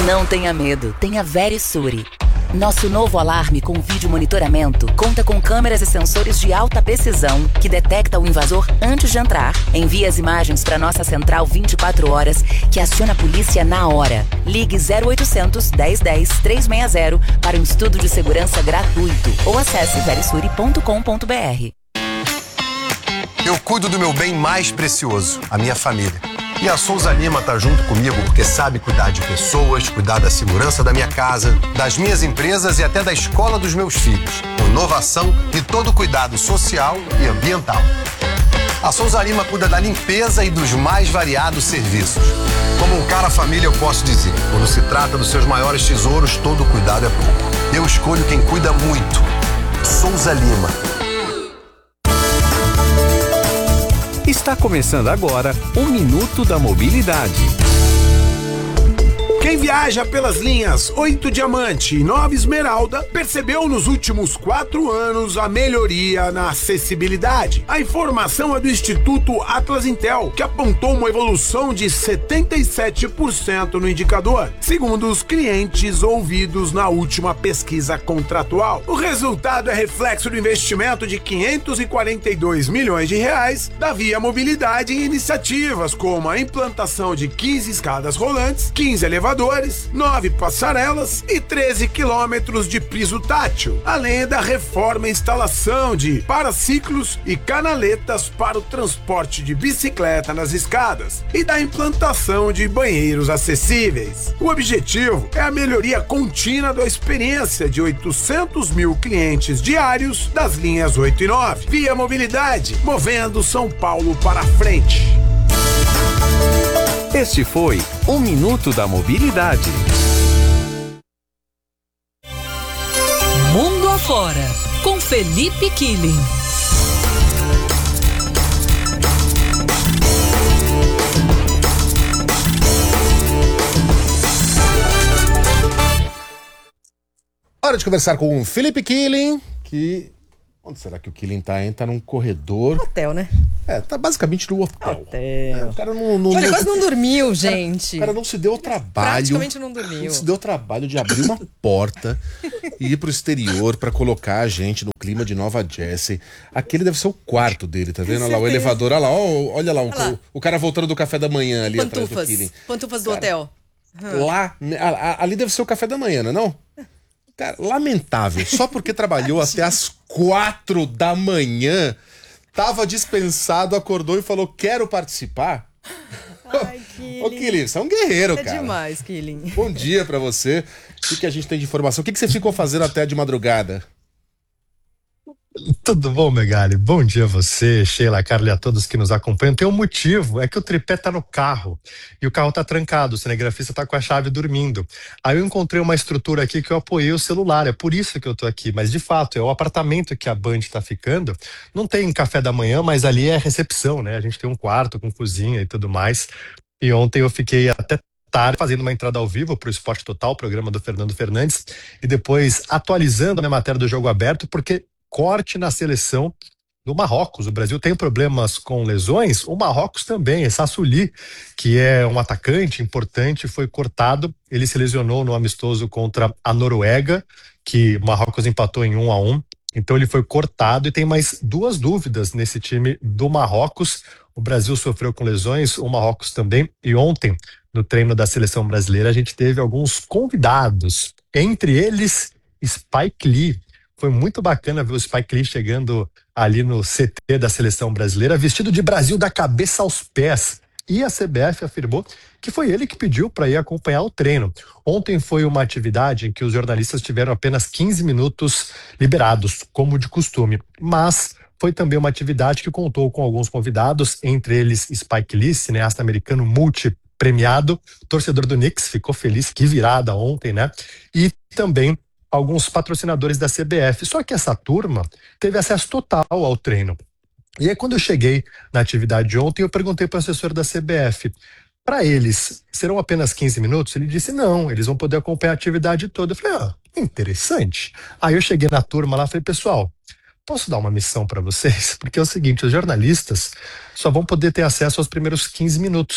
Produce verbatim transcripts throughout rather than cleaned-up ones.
Não tenha medo, tenha Verisure. Nosso novo alarme com vídeo monitoramento conta com câmeras e sensores de alta precisão que detecta o invasor antes de entrar, envia as imagens para nossa central vinte e quatro horas, que aciona a polícia na hora. Ligue zero oitocentos, dez dez, trezentos e sessenta para um estudo de segurança gratuito ou acesse verisure ponto com ponto br. Eu cuido do meu bem mais precioso, a minha família. E a Souza Lima tá junto comigo porque sabe cuidar de pessoas, cuidar da segurança da minha casa, das minhas empresas e até da escola dos meus filhos. Com inovação e todo cuidado social e ambiental. A Souza Lima cuida da limpeza e dos mais variados serviços. Como um cara família, eu posso dizer, quando se trata dos seus maiores tesouros, todo cuidado é pouco. Eu escolho quem cuida muito. Souza Lima. Está começando agora o Minuto da Mobilidade. Quem viaja pelas linhas oito Diamante e nove Esmeralda percebeu nos últimos quatro anos a melhoria na acessibilidade. A informação é do Instituto Atlas Intel, que apontou uma evolução de setenta e sete por cento no indicador, segundo os clientes ouvidos na última pesquisa contratual. O resultado é reflexo do investimento de quinhentos e quarenta e dois milhões de reais da Via Mobilidade em iniciativas como a implantação de quinze escadas rolantes, quinze elevadores, nove passarelas e treze quilômetros de piso tátil, além da reforma e instalação de paraciclos e canaletas para o transporte de bicicleta nas escadas e da implantação de banheiros acessíveis. O objetivo é a melhoria contínua da experiência de oitocentos mil clientes diários das linhas oito e nove. Via Mobilidade, movendo São Paulo para frente. Este foi o Minuto da Mobilidade. Mundo Afora, com Felipe Killing. Hora de conversar com o Felipe Killing, que... Onde será que o Killing tá, hein? Tá num corredor. Hotel, né? É, tá basicamente no hotel. Hotel. É, o cara não... não Olha, não, quase não dormiu, gente. O cara, o cara não se deu o trabalho... Praticamente não dormiu. Não se deu o trabalho de abrir uma porta e ir pro exterior pra colocar a gente no clima de Nova Jersey. Aquele deve ser o quarto dele, tá vendo? Olha lá, o elevador, olha lá, ó, olha lá, o, Olha lá. O, o cara voltando do café da manhã ali Pantufas. atrás do Killing. Pantufas do Cara, hotel. Hum. Lá, a- a- ali deve ser o café da manhã, não é não? Cara, lamentável. Só porque trabalhou até as quatro da manhã, tava dispensado, acordou e falou, quero participar. Ai, Killing. Ô, Killing, você é um guerreiro, É cara. demais, Killing. Bom dia pra você. O que, que a gente tem de informação? O que, que você ficou fazendo até de madrugada? Tudo bom, Megali? Bom dia a você, Sheila, Carla e a todos que nos acompanham. Tem um motivo, é que o tripé tá no carro e o carro tá trancado, o cinegrafista tá com a chave dormindo. Aí eu encontrei uma estrutura aqui que eu apoiei o celular, é por isso que eu tô aqui. Mas de fato, é o apartamento que a Band tá ficando. Não tem café da manhã, mas ali é recepção, né? A gente tem um quarto com cozinha e tudo mais. E ontem eu fiquei até tarde fazendo uma entrada ao vivo pro Esporte Total, programa do Fernando Fernandes, e depois atualizando a minha matéria do Jogo Aberto, porque corte na seleção do Marrocos. O Brasil tem problemas com lesões, o Marrocos também. Sassouly, que é um atacante importante, foi cortado. Ele se lesionou no amistoso contra a Noruega, que o Marrocos empatou em um a um. Então ele foi cortado e tem mais duas dúvidas nesse time do Marrocos. O Brasil sofreu com lesões, o Marrocos também. E ontem, no treino da seleção brasileira, a gente teve alguns convidados. Entre eles, Spike Lee. Foi muito bacana ver o Spike Lee chegando ali no C T da seleção brasileira, vestido de Brasil da cabeça aos pés. E a C B F afirmou que foi ele que pediu para ir acompanhar o treino. Ontem foi uma atividade em que os jornalistas tiveram apenas quinze minutos liberados, como de costume. Mas foi também uma atividade que contou com alguns convidados, entre eles Spike Lee, cineasta americano multipremiado, torcedor do Knicks, ficou feliz, que virada ontem, né? E também alguns patrocinadores da C B F. Só que essa turma teve acesso total ao treino. E aí, quando eu cheguei na atividade de ontem, eu perguntei para o assessor da C B F, para eles, serão apenas quinze minutos? Ele disse, não, eles vão poder acompanhar a atividade toda. Eu falei, ah, interessante. Aí eu cheguei na turma lá e falei, pessoal, posso dar uma missão para vocês? Porque é o seguinte, os jornalistas só vão poder ter acesso aos primeiros quinze minutos.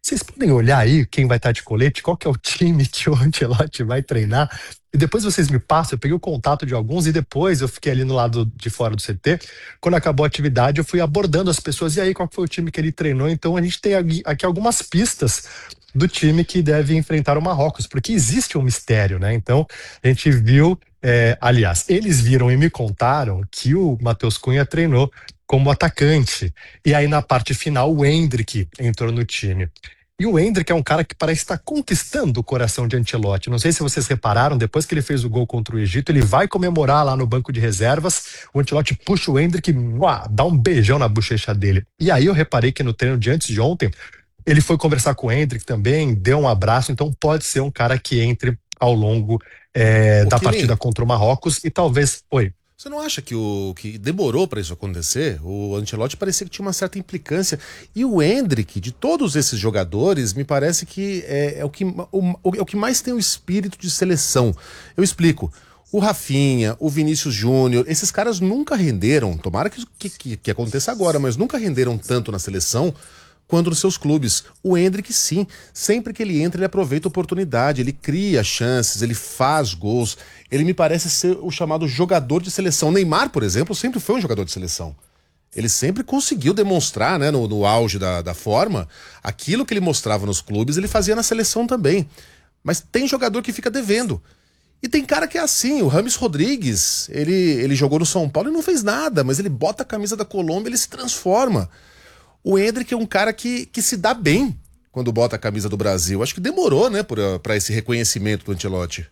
Vocês podem olhar aí quem vai estar de colete, qual que é o time que o Ancelotti vai treinar? E depois vocês me passam, eu peguei o contato de alguns e depois eu fiquei ali no lado de fora do C T. Quando acabou a atividade, eu fui abordando as pessoas. E aí, qual que foi o time que ele treinou? Então a gente tem aqui algumas pistas do time que deve enfrentar o Marrocos, porque existe um mistério, né? Então a gente viu, é, aliás, eles viram e me contaram que o Matheus Cunha treinou como atacante. E aí na parte final o Endrick entrou no time. E o Endrick é um cara que parece estar conquistando o coração de Ancelotti. Não sei se vocês repararam, depois que ele fez o gol contra o Egito, ele vai comemorar lá no banco de reservas, o Ancelotti puxa o Endrick e uá, dá um beijão na bochecha dele. E aí eu reparei que no treino de antes de ontem, ele foi conversar com o Endrick também, deu um abraço, então pode ser um cara que entre ao longo é, da partida contra o Marrocos e talvez... Oi. Você não acha que, o, que demorou para isso acontecer? O Ancelotti parecia que tinha uma certa implicância. E o Endrick, de todos esses jogadores, me parece que é, é, o, que, o, é o que mais tem o espírito de seleção. Eu explico. O Rafinha, o Vinícius Júnior, esses caras nunca renderam, tomara que, que, que aconteça agora, mas nunca renderam tanto na seleção quanto nos seus clubes. O Endrick, sim, sempre que ele entra, ele aproveita a oportunidade, ele cria chances, ele faz gols. Ele me parece ser o chamado jogador de seleção. Neymar, por exemplo, sempre foi um jogador de seleção. Ele sempre conseguiu demonstrar, né, no, no auge da, da forma, aquilo que ele mostrava nos clubes, ele fazia na seleção também. Mas tem jogador que fica devendo. E tem cara que é assim, o Rames Rodrigues, ele, ele jogou no São Paulo e não fez nada, mas ele bota a camisa da Colômbia e ele se transforma. O Endrick é um cara que, que se dá bem quando bota a camisa do Brasil. Acho que demorou, né, para esse reconhecimento do Ancelotti.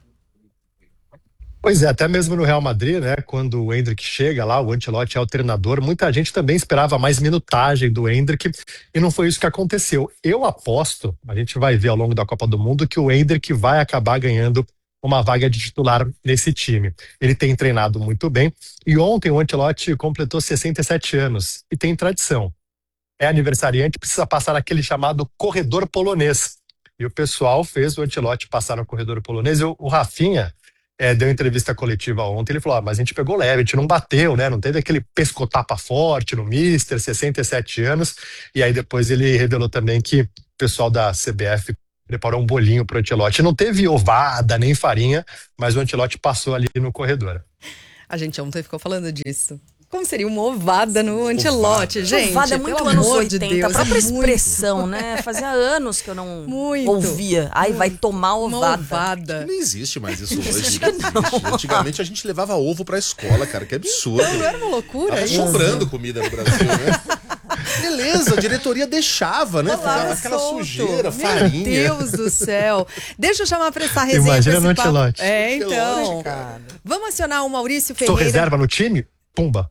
Pois é, até mesmo no Real Madrid, né, quando o Endrick chega lá, o Ancelotti é o treinador, muita gente também esperava mais minutagem do Endrick e não foi isso que aconteceu. Eu aposto, a gente vai ver ao longo da Copa do Mundo, que o Endrick vai acabar ganhando uma vaga de titular nesse time. Ele tem treinado muito bem e ontem o Ancelotti completou sessenta e sete anos e tem tradição. É aniversariante, precisa passar naquele chamado corredor polonês. E o pessoal fez o Ancelotti passar no corredor polonês. E o, o Rafinha é, deu entrevista coletiva ontem, ele falou, ah, mas a gente pegou leve, a gente não bateu, né? Não teve aquele pescotapa forte no Mister, sessenta e sete anos. E aí depois ele revelou também que o pessoal da C B F preparou um bolinho pro Ancelotti. Não teve ovada nem farinha, mas o Ancelotti passou ali no corredor. A gente ontem ficou falando disso. Como seria uma ovada no Ancelotti, ovada. gente? Ovada é muito anos oitenta, de Deus, a própria é expressão, muito. né? Fazia anos que eu não muito, ouvia. Ai, muito. vai tomar ovada. Uma ovada. Não existe mais isso hoje. Não. Antigamente a gente levava ovo pra escola, cara, que absurdo. Não, não era uma loucura Tava isso? sobrando comida no Brasil, né? Beleza, a diretoria deixava, né? Olá, Ficava aquela solto. sujeira, Meu farinha. Deus do céu. Deixa eu chamar pra essa resenha. Imagina pra esse no papo. Ancelotti. É, então. Ancelotti, cara. Vamos acionar o Maurício Sou Ferreira. reserva no time? Pumba.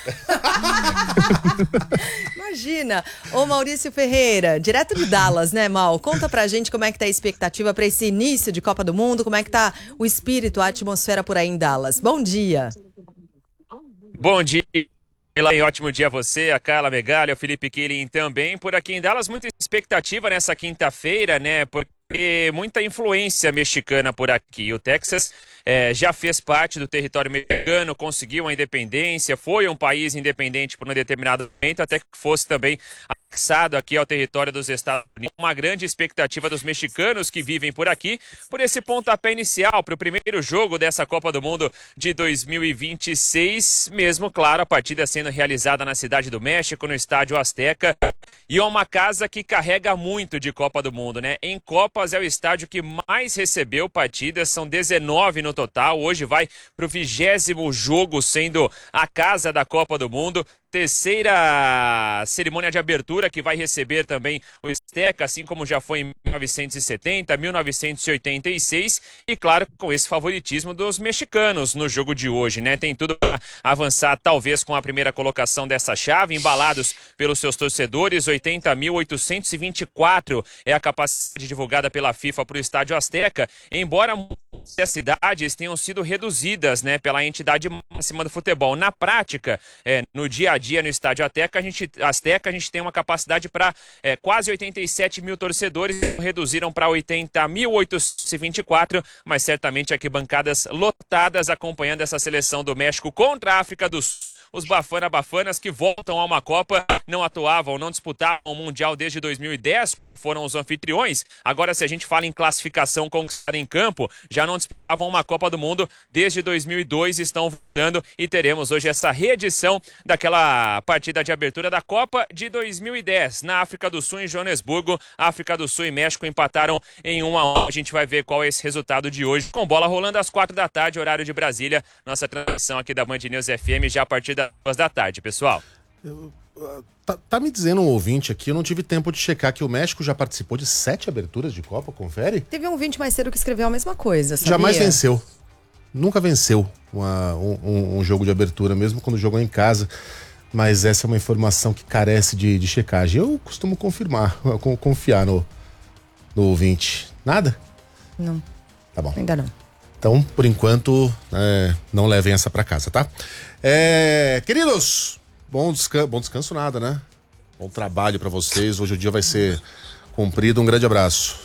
Imagina. Ô Maurício Ferreira, direto de Dallas, né, Mal? Conta pra gente como é que tá a expectativa pra esse início de Copa do Mundo, como é que tá o espírito, a atmosfera por aí em Dallas. Bom dia. Bom dia. Ótimo dia a você, a Carla Megali, o Felipe Killing também. Por aqui em Dallas, muita expectativa nessa quinta-feira, né? Porque muita influência mexicana por aqui. O Texas é, já fez parte do território mexicano, conseguiu a independência, foi um país independente por um determinado momento, até que fosse também anexado aqui ao território dos Estados Unidos. Uma grande expectativa dos mexicanos que vivem por aqui, por esse pontapé inicial para o primeiro jogo dessa Copa do Mundo de dois mil e vinte e seis, mesmo, claro, a partida sendo realizada na Cidade do México, no Estádio Azteca, e é uma casa que carrega muito de Copa do Mundo, né? Em Copas é o estádio que mais recebeu partidas, são dezenove no total, hoje vai para o vigésimo jogo, sendo a casa da Copa do Mundo. Terceira cerimônia de abertura que vai receber também o Azteca, assim como já foi em mil novecentos e setenta, mil novecentos e oitenta e seis, e claro, com esse favoritismo dos mexicanos no jogo de hoje, né? Tem tudo para avançar, talvez, com a primeira colocação dessa chave, embalados pelos seus torcedores. Oitenta mil oitocentos e vinte e quatro é a capacidade divulgada pela FIFA para o Estádio Azteca, embora muitas cidades tenham sido reduzidas, né, pela entidade máxima do futebol. Na prática, é, no dia a dia no Estádio Azteca, a gente, Azteca, a gente tem uma capacidade para é, quase oitenta e sete mil torcedores, reduziram para oitenta mil oitocentos e vinte e quatro, mas certamente arquibancadas lotadas acompanhando essa seleção do México contra a África do Sul. Os Bafana Bafanas que voltam a uma Copa, não atuavam, não disputavam o Mundial desde dois mil e dez, foram os anfitriões. Agora, se a gente fala em classificação conquistada em campo, já não disputavam uma Copa do Mundo desde dois mil e dois, estão voltando e teremos hoje essa reedição daquela partida de abertura da Copa de dois mil e dez, na África do Sul, em Joanesburgo. África do Sul e México empataram em um a um. A gente vai ver qual é esse resultado de hoje, com bola rolando às quatro da tarde, horário de Brasília. Nossa transmissão aqui da Band News F M já a partir das duas da tarde, pessoal. Eu, uh, tá, tá me dizendo um ouvinte aqui, eu não tive tempo de checar que o México já participou de sete aberturas de Copa, confere? Teve um ouvinte mais cedo que escreveu a mesma coisa, sabia? Jamais venceu. Nunca venceu uma, um, um jogo de abertura, mesmo quando jogou em casa. Mas essa é uma informação que carece de, de checagem. Eu costumo confirmar, confiar no, no ouvinte. Nada? Não. Tá bom. Ainda não. Então, por enquanto, é, não levem essa pra casa, tá? É, queridos, bom, descan- bom descanso nada, né? Bom trabalho pra vocês. Hoje o dia vai ser cumprido. Um grande abraço.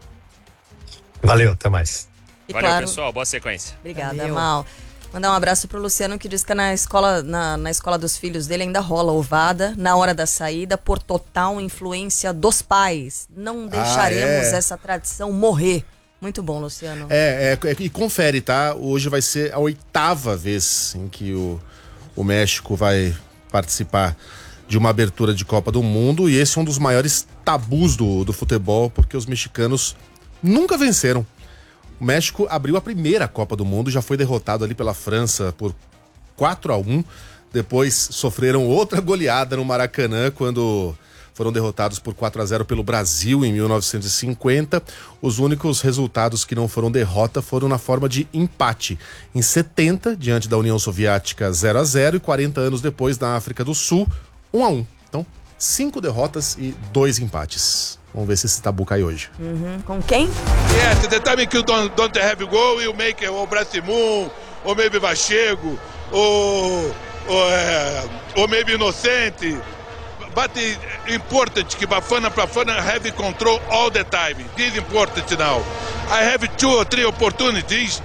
Valeu, até mais. E Valeu, claro, pessoal. Boa sequência. obrigada, Valeu. Mal. Mandar um abraço pro Luciano, que diz que na escola, na, na escola dos filhos dele ainda rola ovada na hora da saída por total influência dos pais. Não deixaremos é. essa tradição morrer. Muito bom, Luciano. É, é, é, e confere, tá? Hoje vai ser a oitava vez em que o, o México vai participar de uma abertura de Copa do Mundo, e esse é um dos maiores tabus do, do futebol, porque os mexicanos nunca venceram. O México abriu a primeira Copa do Mundo, já foi derrotado ali pela França por quatro a um, depois sofreram outra goleada no Maracanã quando foram derrotados por quatro a zero pelo Brasil em mil novecentos e cinquenta. Os únicos resultados que não foram derrota foram na forma de empate. Em setenta, diante da União Soviética, zero a zero, e quarenta anos depois, na África do Sul, um a um. Então, cinco derrotas e dois empates. Vamos ver se esse tabu cai hoje. Uhum. Com quem? Yes, the time you don't, don't have goal, you make or Brasimum, or maybe Vachego, or, or, uh, or maybe Inocente. But it's important que Bafana Bafana have control all the time. This is important now. I have two or three opportunities.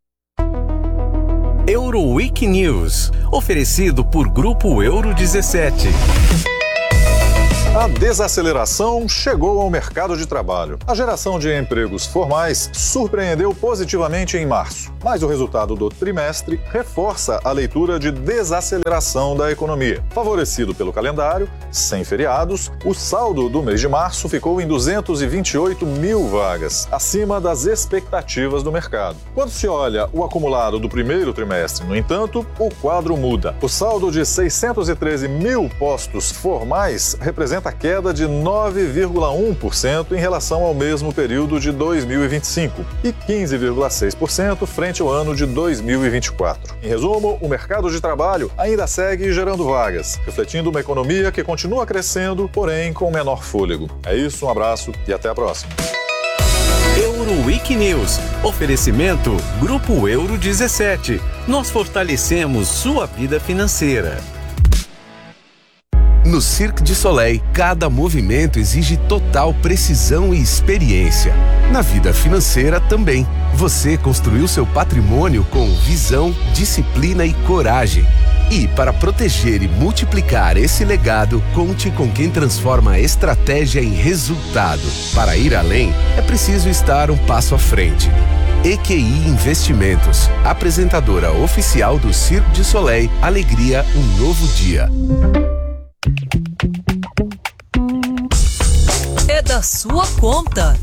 Euroweek News, oferecido por Grupo Euro dezessete. A desaceleração chegou ao mercado de trabalho. A geração de empregos formais surpreendeu positivamente em março, mas o resultado do trimestre reforça a leitura de desaceleração da economia. Favorecido pelo calendário, sem feriados, o saldo do mês de março ficou em duzentos e vinte e oito mil vagas, acima das expectativas do mercado. Quando se olha o acumulado do primeiro trimestre, no entanto, o quadro muda. O saldo de seiscentos e treze mil postos formais representa a queda de nove vírgula um por cento em relação ao mesmo período de dois mil e vinte e cinco e quinze vírgula seis por cento frente ao ano de dois mil e vinte e quatro. Em resumo, o mercado de trabalho ainda segue gerando vagas, refletindo uma economia que continua crescendo, porém com menor fôlego. É isso, um abraço e até a próxima. Euroweek News, oferecimento Grupo Euro dezessete. Nós fortalecemos sua vida financeira. No Cirque du Soleil, cada movimento exige total precisão e experiência. Na vida financeira também. Você construiu seu patrimônio com visão, disciplina e coragem. E para proteger e multiplicar esse legado, conte com quem transforma a estratégia em resultado. Para ir além, é preciso estar um passo à frente. E Q I Investimentos, apresentadora oficial do Cirque du Soleil, alegria, um novo dia. É da sua conta.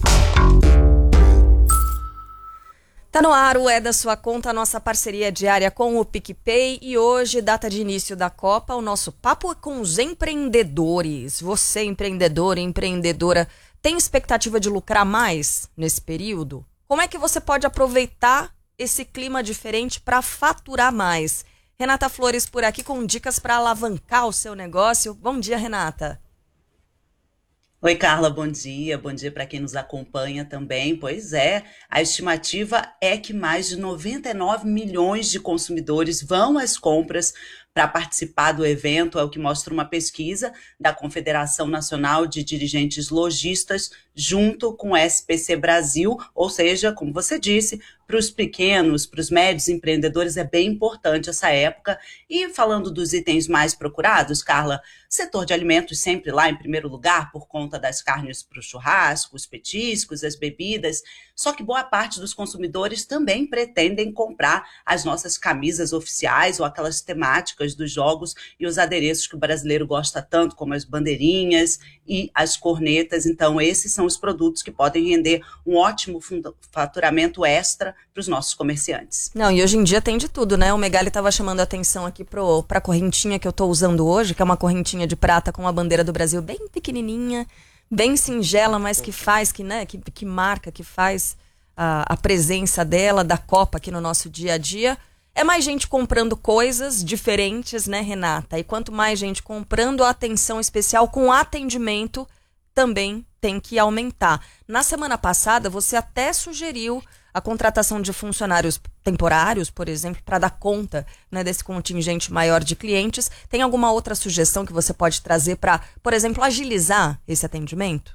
Tá no ar o É da Sua Conta, a nossa parceria diária com o PicPay, e hoje, data de início da Copa, o nosso papo é com os empreendedores. Você, empreendedor e empreendedora, tem expectativa de lucrar mais nesse período? Como é que você pode aproveitar esse clima diferente para faturar mais? Renata Flores por aqui com dicas para alavancar o seu negócio. Bom dia, Renata. Oi, Carla, bom dia. Bom dia para quem nos acompanha também. Pois é, a estimativa é que mais de noventa e nove milhões de consumidores vão às compras para participar do evento, é o que mostra uma pesquisa da Confederação Nacional de Dirigentes Lojistas, junto com o S P C Brasil, ou seja, como você disse, para os pequenos, para os médios empreendedores é bem importante essa época. E falando dos itens mais procurados, Carla, setor de alimentos sempre lá em primeiro lugar por conta das carnes para o churrasco, os petiscos, as bebidas, só que boa parte dos consumidores também pretendem comprar as nossas camisas oficiais ou aquelas temáticas dos jogos e os adereços que o brasileiro gosta tanto, como as bandeirinhas e as cornetas. Então esses são os produtos que podem render um ótimo faturamento extra para os nossos comerciantes. Não, e hoje em dia tem de tudo, né? O Megali estava chamando a atenção aqui para a correntinha que eu estou usando hoje, que é uma correntinha de prata com a bandeira do Brasil bem pequenininha, bem singela, mas que faz, que, né, que, que marca, que faz a, a presença dela, da Copa aqui no nosso dia a dia. É mais gente comprando coisas diferentes, né, Renata? E quanto mais gente comprando, a atenção especial com atendimento também tem que aumentar. Na semana passada, você até sugeriu a contratação de funcionários temporários, por exemplo, para dar conta, né, desse contingente maior de clientes. Tem alguma outra sugestão que você pode trazer para, por exemplo, agilizar esse atendimento?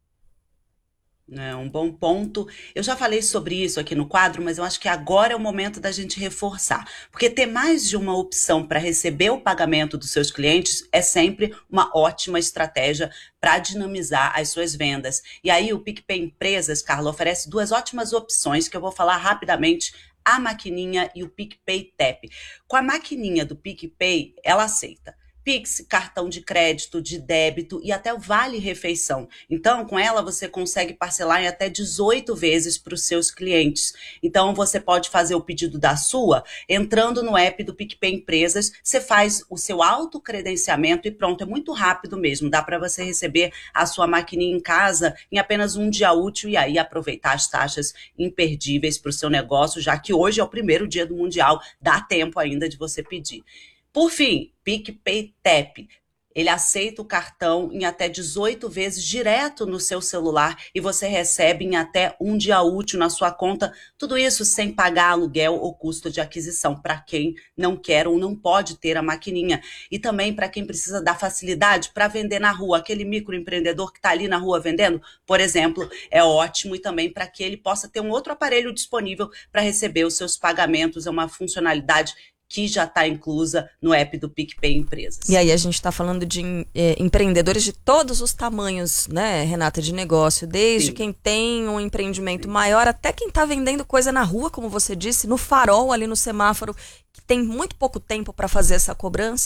É um bom ponto. Eu já falei sobre isso aqui no quadro, mas eu acho que agora é o momento da gente reforçar. Porque ter mais de uma opção para receber o pagamento dos seus clientes é sempre uma ótima estratégia para dinamizar as suas vendas. E aí o PicPay Empresas, Carla, oferece duas ótimas opções que eu vou falar rapidamente: a maquininha e o PicPay Tap. Com a maquininha do PicPay, ela aceita Pix, cartão de crédito, de débito e até o vale-refeição. Então, com ela, você consegue parcelar em até dezoito vezes para os seus clientes. Então, você pode fazer o pedido da sua entrando no app do PicPay Empresas. Você faz o seu autocredenciamento e pronto, é muito rápido mesmo. Dá para você receber a sua maquininha em casa em apenas um dia útil e aí aproveitar as taxas imperdíveis para o seu negócio, já que hoje é o primeiro dia do Mundial, dá tempo ainda de você pedir. Por fim, PicPay Tap. Ele aceita o cartão em até dezoito vezes direto no seu celular e você recebe em até um dia útil na sua conta. Tudo isso sem pagar aluguel ou custo de aquisição, para quem não quer ou não pode ter a maquininha. E também para quem precisa da facilidade para vender na rua. Aquele microempreendedor que está ali na rua vendendo, por exemplo, é ótimo. E também para que ele possa ter um outro aparelho disponível para receber os seus pagamentos. É uma funcionalidade que já está inclusa no app do PicPay Empresas. E aí a gente está falando de é, empreendedores de todos os tamanhos, né, Renata, de negócio, desde Sim. quem tem um empreendimento Sim. maior até quem está vendendo coisa na rua, como você disse, no farol, ali no semáforo, que tem muito pouco tempo para fazer essa cobrança.